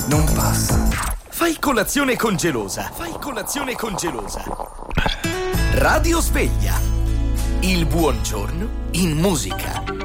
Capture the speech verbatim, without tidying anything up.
non passa. Fai colazione con Gelosa. Fai colazione con Gelosa. Radio Sveglia. Il buongiorno in musica.